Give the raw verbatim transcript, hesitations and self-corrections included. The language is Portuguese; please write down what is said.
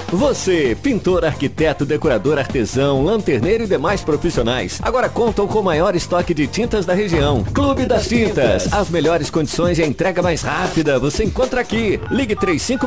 Você, pintor, arquiteto, decorador, artesão, lanterneiro e demais profissionais, agora contam com o maior estoque de tintas da região. Clube das Tintas, as melhores condições e a entrega mais rápida você encontra aqui. Ligue três cinco